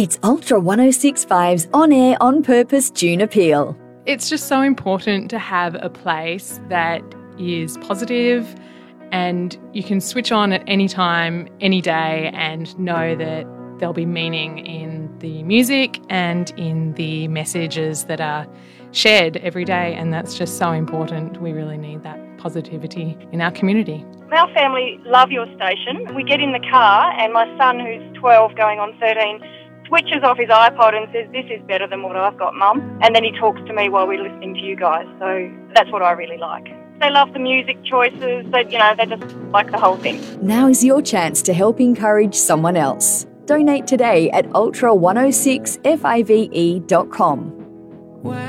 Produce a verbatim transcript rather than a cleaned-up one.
It's Ultra one oh six point five's On Air, On Purpose June appeal. It's just so important to have a place that is positive and you can switch on at any time, any day, and know that there'll be meaning in the music and in the messages that are shared every day, and that's just so important. We really need that positivity in our community. Our family love your station. We get in the car and my son, who's twelve going on thirteen, switches off his iPod and says, "This is better than what I've got, Mum." And then he talks to me while we're listening to you guys. So that's what I really like. They love the music choices. They, you know, they just like the whole thing. Now is your chance to help encourage someone else. Donate today at ultra one oh six five e dot com.